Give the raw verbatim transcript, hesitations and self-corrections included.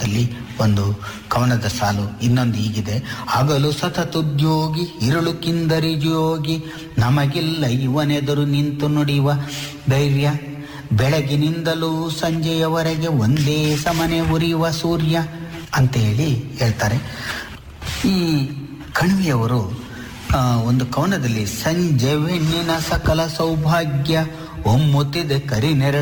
ಕವಿತೆಯಲ್ಲಿ ಒಂದು ಕವನದ ಸಾಲು. ಇನ್ನೊಂದು ಹೀಗಿದೆ: ಹಗಲು ಸತತುದ್ಯೋಗಿ ಇರುಳು ಕಿಂದರಿ ಯೋಗಿ, ನಮಗಿಲ್ಲ ಇವನೆದುರು ನಿಂತು ನುಡಿಯುವ ಧೈರ್ಯ, ಬೆಳಗಿನಿಂದಲೂ ಸಂಜೆಯವರೆಗೆ ಒಂದೇ ಸಮನೆ ಉರಿಯುವ ಸೂರ್ಯ ಅಂತ ಹೇಳಿ ಹೇಳ್ತಾರೆ. ಈ ಕಣ್ವಿಯವರು ಒಂದು ಕವನದಲ್ಲಿ ಸಂಜೆ ವೆಣ್ಣಿನ ಸಕಲ ಸೌಭಾಗ್ಯ ಒಮ್ಮುತ್ತಿದೆ ಕರಿ ನೆರಳು